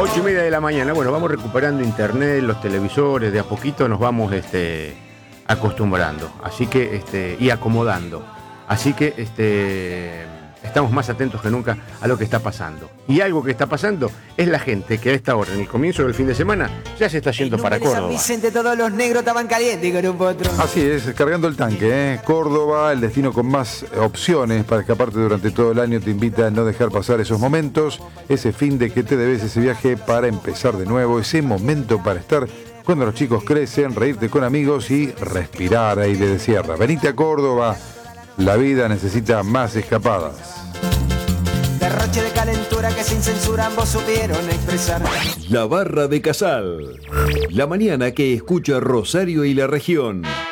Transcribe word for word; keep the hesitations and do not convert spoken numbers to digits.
Ocho y media de la mañana. Bueno, vamos recuperando internet, los televisores, de a poquito nos vamos este, acostumbrando, así que este, y acomodando. Así que este, estamos más atentos que nunca a lo que está pasando. Y algo que está pasando es la gente que a esta hora, en el comienzo del fin de semana, ya se está yendo para Córdoba. San Vicente, todos los negros estaban calientes con un potro. Así es, cargando el tanque, ¿eh? Córdoba, el destino con más opciones para escaparte durante todo el año, te invita a no dejar pasar esos momentos, ese fin de que te debes, ese viaje para empezar de nuevo, ese momento para estar cuando los chicos crecen, reírte con amigos y respirar aire de sierra. Venite a Córdoba, la vida necesita más escapadas. Derroche de calentura que sin censura ambos supieron expresar. La Barra de Casal. La mañana que escucha Rosario y la región.